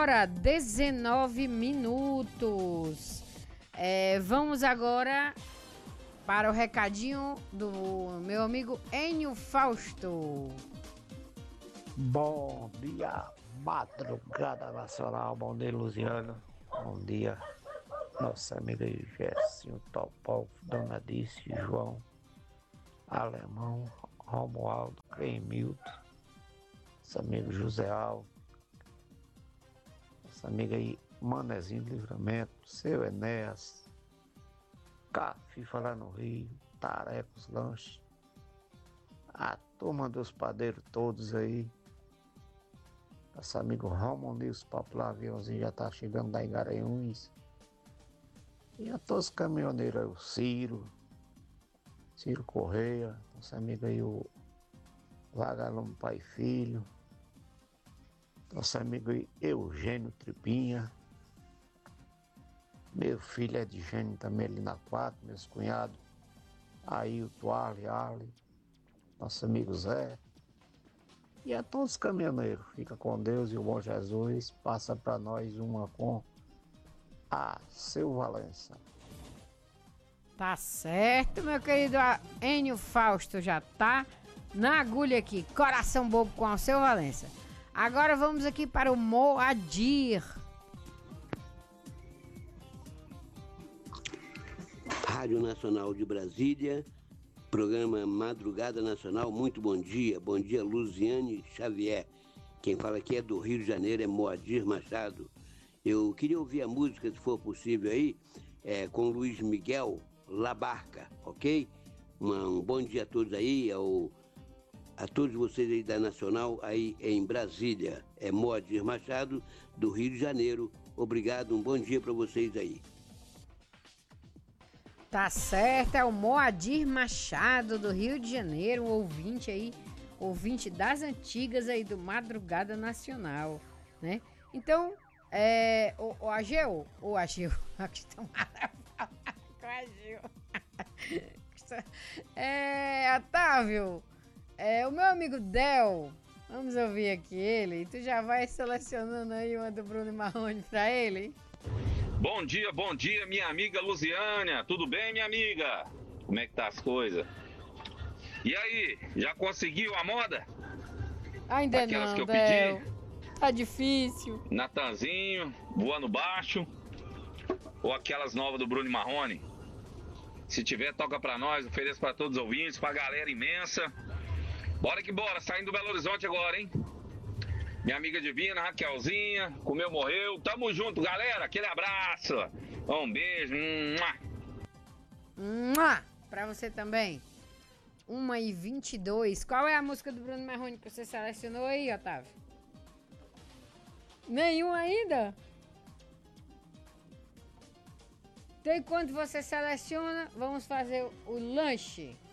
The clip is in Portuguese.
hora 19 minutos. Vamos agora para o recadinho do meu amigo Enio Fausto. Bom dia, madrugada nacional. Bom dia, Luciano. Bom dia, nossa amiga Gessinho, Topol, Dona Dice, João, Alemão, Romualdo, Clemilton, nosso amigo José Alves, nossa amiga aí, Manezinho do Livramento, seu Enéas, Cafifa lá no Rio, Tarecos Lanche, a turma dos padeiros todos aí, nosso amigo Romualdo, os papos lá, aviãozinho já tá chegando da Igaranhuns, e a todos os caminhoneiros aí, o Ciro Correia, nosso amigo aí, o Vagalume Pai e Filho, nosso amigo aí, Eugênio Tripinha, meu filho é de Gênio também ali na 4, meus cunhados, Ailton, Ali, nosso amigo Zé, e a todos os caminhoneiros, fica com Deus e o bom Jesus, passa para nós uma com a Seu Valença. Tá certo, meu querido Enio Fausto, já tá na agulha aqui, coração bobo com o Seu Valença. Agora vamos aqui para o Moadir. Rádio Nacional de Brasília, programa Madrugada Nacional, muito bom dia. Bom dia, Luziane Xavier. Quem fala aqui é do Rio de Janeiro, é Moadir Machado. Eu queria ouvir a música, se for possível aí, com Luiz Miguel, La Barca, ok? Um bom dia a todos aí, a todos vocês aí da Nacional, aí em Brasília. É Moadir Machado, do Rio de Janeiro. Obrigado, um bom dia para vocês aí. Tá certo, é o Moadir Machado, do Rio de Janeiro, um ouvinte aí, ouvinte das antigas aí do Madrugada Nacional, né? Então, o Ageu, aqui estão com a Ageu. Otávio, o meu amigo Del, vamos ouvir aqui ele, tu já vai selecionando aí uma do Bruno Marrone pra ele? Bom dia, minha amiga Luziânia. Tudo bem, minha amiga? Como é que tá as coisas? E aí, já conseguiu a moda? Ainda aquelas não, que eu Del. pedi? Tá difícil. Natanzinho, voando baixo. Ou aquelas novas do Bruno Marrone? Se tiver, toca pra nós. Ofereço pra todos os ouvintes, pra galera imensa. Bora que bora, saindo do Belo Horizonte agora, hein? Minha amiga divina, Raquelzinha, comeu, morreu. Tamo junto, galera. Aquele abraço. Um beijo. Pra você também. 1h22. Qual é a música do Bruno Marrone que você selecionou aí, Otávio? Nenhum ainda? Então, enquanto você seleciona, vamos fazer o lanche.